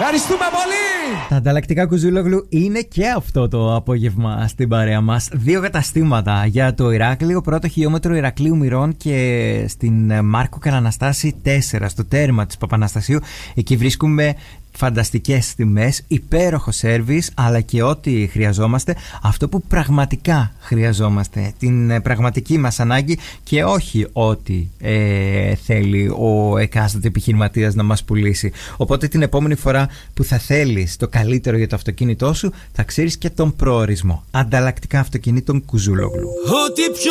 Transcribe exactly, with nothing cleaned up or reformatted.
Ευχαριστούμε πολύ! Τα ανταλλακτικά Κουζούλογλου είναι και αυτό το απόγευμα στην παρέα μας. Δύο καταστήματα για το Ηράκλειο. Πρώτο χιλιόμετρο Ηρακλείου Μυρών και στην Μάρκο Καραναστάση τέσσερα, στο τέρμα της Παπαναστασίου. Εκεί βρίσκουμε φανταστικές τιμές, υπέροχο σέρβις, αλλά και ό,τι χρειαζόμαστε, αυτό που πραγματικά χρειαζόμαστε, την πραγματική μας ανάγκη και όχι ό,τι ε, θέλει ο εκάστοτε επιχειρηματίας να μας πουλήσει. Οπότε την επόμενη φορά που θα θέλεις το καλύτερο για το αυτοκίνητό σου, θα ξέρεις και τον προορισμό. Ανταλλακτικά αυτοκινήτων Κουζούλογλου. Ό,τι πιο